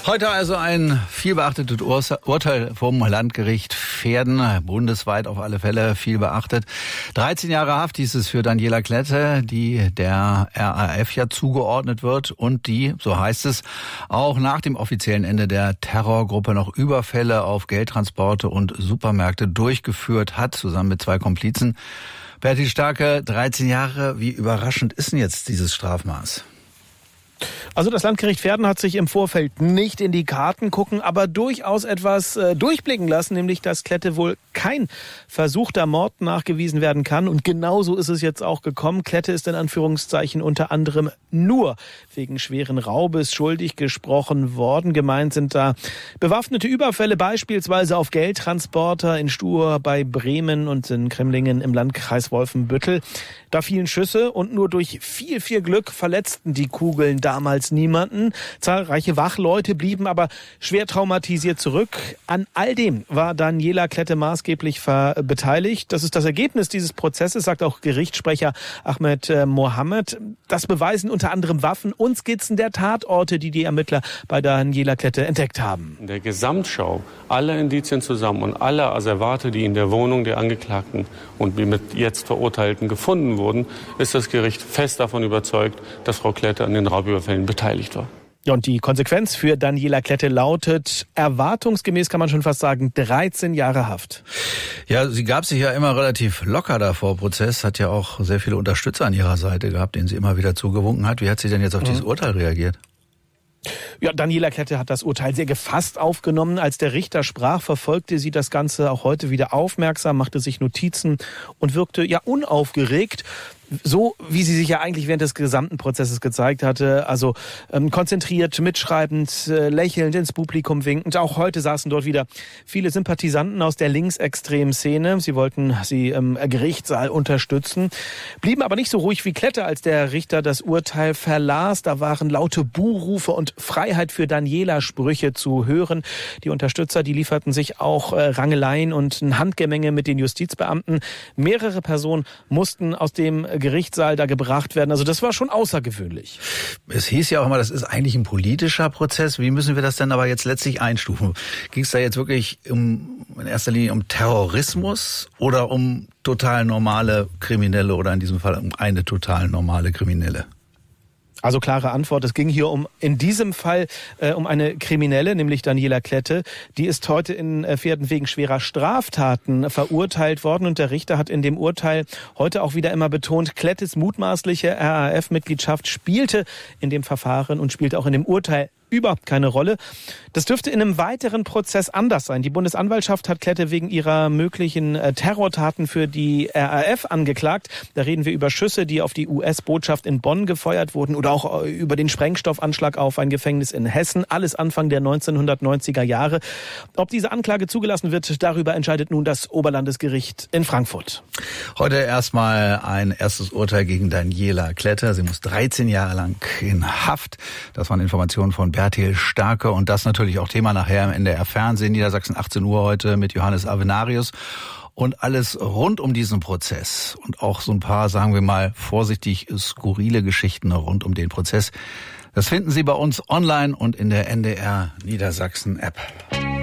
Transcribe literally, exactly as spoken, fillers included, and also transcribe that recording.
Heute also ein viel beachtetes Urteil vom Landgericht Verden, bundesweit auf alle Fälle viel beachtet. dreizehn Jahre Haft hieß es für Daniela Klette, die der R A F ja zugeordnet wird und die, so heißt es, auch nach dem offiziellen Ende der Terrorgruppe noch Überfälle auf Geldtransporte und Supermärkte durchgeführt hat, zusammen mit zwei Komplizen. Bertil Starke, dreizehn Jahre, wie überraschend ist denn jetzt dieses Strafmaß? Also das Landgericht Verden hat sich im Vorfeld nicht in die Karten gucken, aber durchaus etwas äh, durchblicken lassen, nämlich dass Klette wohl kein versuchter Mord nachgewiesen werden kann. Und genauso ist es jetzt auch gekommen. Klette ist in Anführungszeichen unter anderem nur wegen schweren Raubes schuldig gesprochen worden. Gemeint sind da bewaffnete Überfälle, beispielsweise auf Geldtransporter in Stur bei Bremen und in Cremlingen im Landkreis Wolfenbüttel. Da fielen Schüsse und nur durch viel, viel Glück verletzten die Kugeln damals niemanden. Zahlreiche Wachleute blieben aber schwer traumatisiert zurück. An all dem war Daniela Klette maßgeblich beteiligt. Das ist das Ergebnis dieses Prozesses, sagt auch Gerichtssprecher Ahmed äh, Mohammed. Das beweisen unter anderem Waffen und Skizzen der Tatorte, die die Ermittler bei Daniela Klette entdeckt haben. In der Gesamtschau aller Indizien zusammen und aller Asservate, die in der Wohnung der Angeklagten und mit jetzt Verurteilten gefunden wurden, ist das Gericht fest davon überzeugt, dass Frau Klette an den Raubüberfällen beteiligt war. Ja, und die Konsequenz für Daniela Klette lautet, erwartungsgemäß kann man schon fast sagen, dreizehn Jahre Haft. Ja, sie gab sich ja immer relativ locker da vor Prozess, hat ja auch sehr viele Unterstützer an ihrer Seite gehabt, denen sie immer wieder zugewunken hat. Wie hat sie denn jetzt auf mhm. dieses Urteil reagiert? Ja, Daniela Klette hat das Urteil sehr gefasst aufgenommen. Als der Richter sprach, verfolgte sie das Ganze auch heute wieder aufmerksam, machte sich Notizen und wirkte ja unaufgeregt. So, wie sie sich ja eigentlich während des gesamten Prozesses gezeigt hatte, also ähm, konzentriert, mitschreibend, äh, lächelnd, ins Publikum winkend. Auch heute saßen dort wieder viele Sympathisanten aus der linksextremen Szene. Sie wollten sie im Gerichtssaal unterstützen, blieben aber nicht so ruhig wie Klette, als der Richter das Urteil verlas. Da waren laute Buhrufe und Freiheit für Daniela-Sprüche zu hören. Die Unterstützer, die lieferten sich auch äh, Rangeleien und ein Handgemenge mit den Justizbeamten. Mehrere Personen mussten aus dem Gerichtssaal da gebracht werden. Also das war schon außergewöhnlich. Es hieß ja auch immer, das ist eigentlich ein politischer Prozess. Wie müssen wir das denn aber jetzt letztlich einstufen? Ging es da jetzt wirklich um, in erster Linie um Terrorismus oder um total normale Kriminelle oder in diesem Fall um eine total normale Kriminelle? Also klare Antwort, es ging hier um in diesem Fall äh, um eine Kriminelle, nämlich Daniela Klette. Die ist heute in äh, Verden wegen schwerer Straftaten verurteilt worden und der Richter hat in dem Urteil heute auch wieder immer betont, Klettes mutmaßliche R A F-Mitgliedschaft spielte in dem Verfahren und spielt auch in dem Urteil überhaupt keine Rolle. Das dürfte in einem weiteren Prozess anders sein. Die Bundesanwaltschaft hat Klette wegen ihrer möglichen Terrortaten für die R A F angeklagt. Da reden wir über Schüsse, die auf die U S-Botschaft in Bonn gefeuert wurden oder auch über den Sprengstoffanschlag auf ein Gefängnis in Hessen. Alles Anfang der neunzehnhundertneunziger Jahre. Ob diese Anklage zugelassen wird, darüber entscheidet nun das Oberlandesgericht in Frankfurt. Heute erstmal ein erstes Urteil gegen Daniela Klette. Sie muss dreizehn Jahre lang in Haft. Das waren Informationen von Bertil Starke und das natürlich auch Thema nachher im N D R Fernsehen, Niedersachsen achtzehn Uhr heute mit Johannes Avenarius und alles rund um diesen Prozess und auch so ein paar, sagen wir mal vorsichtig, skurrile Geschichten rund um den Prozess. Das finden Sie bei uns online und in der N D R Niedersachsen App.